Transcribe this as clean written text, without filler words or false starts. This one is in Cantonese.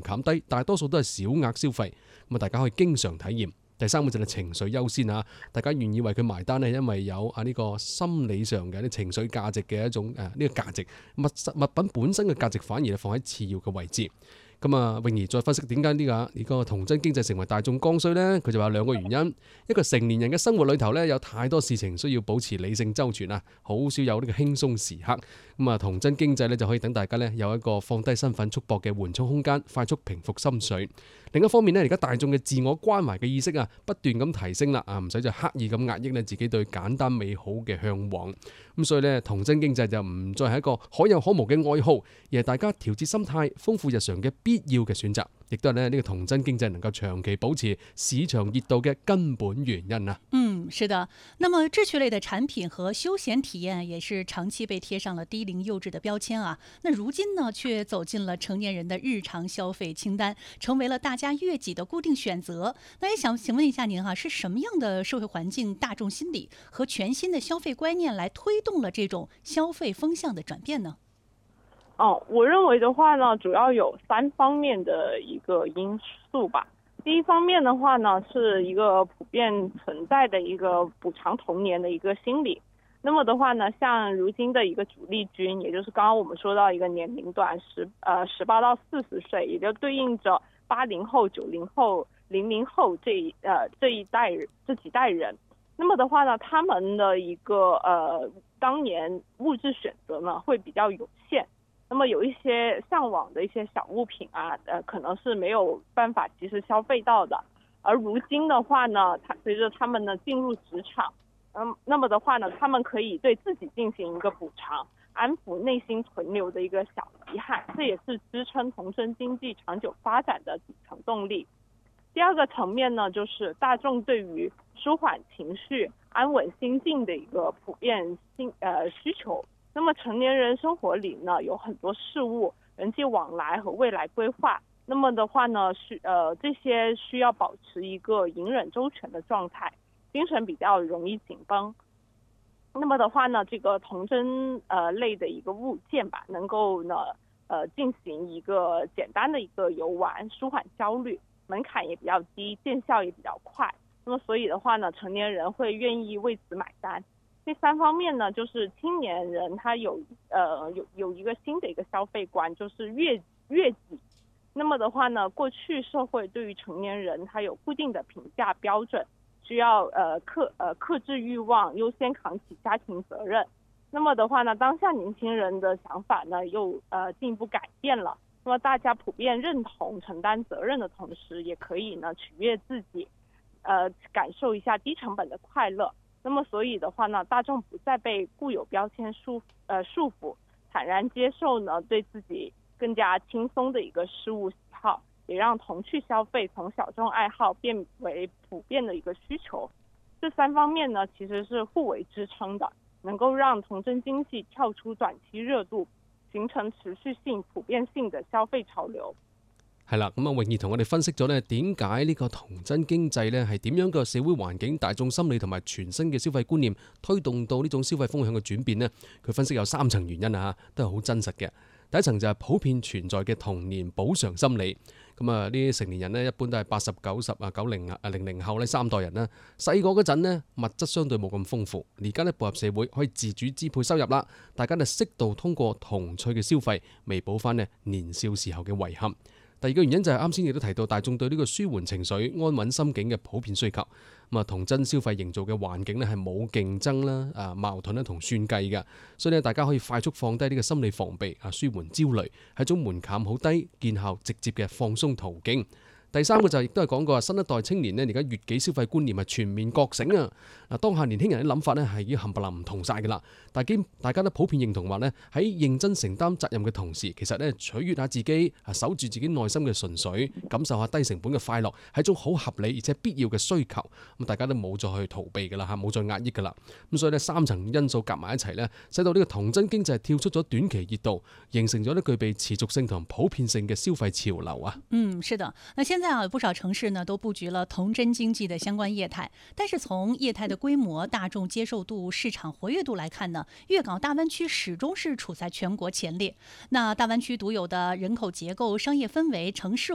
檻低，大多數都係小額消費，咁大家可以經常體驗。第三個就係情緒優先啊，大家願意為佢埋單咧，因為有呢個心理上嘅啲情緒價值嘅一種呢個價值，物品本身嘅價值反而放喺次要嘅位置。咁啊，泳兒再分析點解呢個童真經濟成為大眾剛需呢？佢就話兩個原因，一個成年人嘅生活裏頭呢，有太多事情需要保持理性周全啊，好少有呢個輕鬆時刻。咁啊，童真經濟呢，就可以等大家呢有一個放低身份束縛嘅緩衝空間，快速平復心緒。另一方面呢，而家大眾嘅自我關懷嘅意識啊，不斷咁提升啦，唔使就刻意咁壓抑呢自己對簡單美好嘅向往。咁所以呢，童真經濟就唔再係一個可有可無嘅愛好，而係大家調節心態、豐富日常嘅必要嘅選擇，亦都係呢個童真經濟能夠長期保持市場熱度嘅根本原因啊。 是的。那麼志趣類的產品和休閒體驗也是長期被貼上了低齡幼稚的標籤啊。那如今呢，卻走進了成年人的日常消費清單，成為了大家悅己的固定選擇。那也想請問一下您是什麼樣的社會環境、大眾心理和全新的消費觀念來推動了這種消費風向的轉變呢？ 我認為的話呢，主要有3方面的一個因素吧。第一方面的話呢，是一個普遍存在的一個補償童年的一個心理。那麼的話呢，像如今的一個主力軍，也就是剛剛我們說到一個年齡段18到40歲，也就對應着80後、90後、00後這幾代人。那麼的話呢，他們的一個當年物質選擇呢會比較有限。那麼有一些向往的一些小物品啊，可能是沒有辦法及時消費到的。而如今的話呢，隨着他們呢進入職場，那麼的話呢，他們可以對自己進行一個補償，安撫內心存留的一個小遺憾，這也是支撐童真經濟長久發展的底層動力。第二個層面呢，就是大眾對於舒緩情緒、安穩心境的一個普遍需求。那麼成年人生活裏呢，有很多事物、人際往來和未來規劃。那麼的話呢，這些需要保持一個隱忍周全的狀態，精神比較容易緊繃。那麼的話呢，這個童真類的一個物件吧，能夠呢進行一個簡單的一個遊玩，舒緩焦慮，門檻也比較低，見效也比較快。那麼所以的話呢，成年人會願意為此買單。第三方面呢，就是青年人他有一個新的一個消費觀，就是悅己。那麼的話呢，過去社會對於成年人他有固定的評價標準，需要克制慾望，優先扛起家庭責任。那麼的話呢，當下年輕人的想法呢又進一步改變了。那麼大家普遍認同承擔責任的同時，也可以呢取悅自己，感受一下低成本的快樂。那麼所以的話呢，大眾不再被固有標籤束縛，坦然接受呢對自己更加輕鬆的一個事物喜好，也讓童趣消費從小眾愛好變為普遍的一個需求。這3方面呢，其實是互為支撐的，能夠讓童真經濟跳出短期熱度，形成持續性、普遍性的消費潮流。 係啦，咁啊，泳兒同我哋分析咗呢點解呢個童真經濟呢係點樣嘅社會環境、大眾心理同埋全新嘅消費觀念推動到呢種消費風向嘅轉變呢？佢分析有3層原因啊，都係好真實嘅。第一層就係普遍存在嘅童年補償心理。咁啊，呢啲成年人呢，一般都係80、90啊、90啊、00後呢3代人啦。細個嗰陣呢，物質相對冇咁豐富，而家呢步入社會可以自主支配收入啦。大家呢適度通過童趣嘅消費，彌補翻呢年少時候嘅遺憾。第二個原因就係啱先亦都提到大眾對呢個舒緩情緒、安穩心境嘅普遍需求。咁啊，童真消費營造嘅環境呢係冇競爭啦、矛盾啦同算計嘅，所以呢大家可以快速放低呢個心理防備啊，舒緩焦慮，係一種門檻好低、見效直接嘅放鬆途徑。第三個就亦都係講過新一代青年呢，而家悅己消費觀念係全面覺醒啊！嗱，當下年輕人嘅諗法呢係已經冚唪唥唔同晒㗎啦。大家都普遍認同話呢，喺認真承擔責任嘅同時，其實呢取悅下自己，守住自己內心嘅純粹，感受下低成本嘅快樂，係一種好合理而且必要嘅需求。咁大家都冇再去逃避㗎啦，冇再壓抑㗎啦。咁所以呢3層因素夾埋一齊呢，使到呢個童真經濟跳出咗短期熱度，形成咗呢具備持續性同普遍性嘅消費潮流啊。 是的。那現在有不少城市呢都佈局了童真經濟的相關業態，但是從業態的規模、大眾接受度、市場活躍度來看呢，粵港大灣區始終是處在全國前列。那大灣區獨有的人口結構、商業氛圍、城市